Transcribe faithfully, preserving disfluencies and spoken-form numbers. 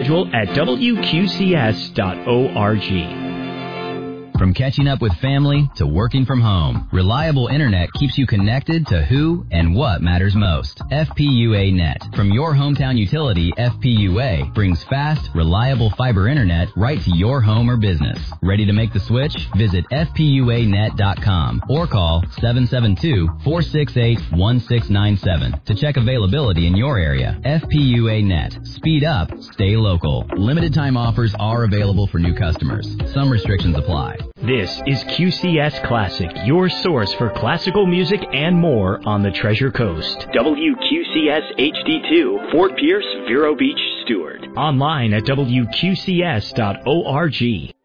schedule at W Q C S dot org. From catching up with family to working from home, reliable internet keeps you connected to who and what matters most. F P U A Net. From your hometown utility, F P U A brings fast, reliable fiber internet right to your home or business. Ready to make the switch? Visit F P U A net dot com or call seven seven two, four six eight, one six nine seven to check availability in your area. F P U A Net. Speed up, stay local. Limited time offers are available for new customers. Some restrictions apply. This is Q C S Classic, your source for classical music and more on the Treasure Coast. W Q C S H D two, Fort Pierce, Vero Beach, Stewart. Online at W Q C S dot org.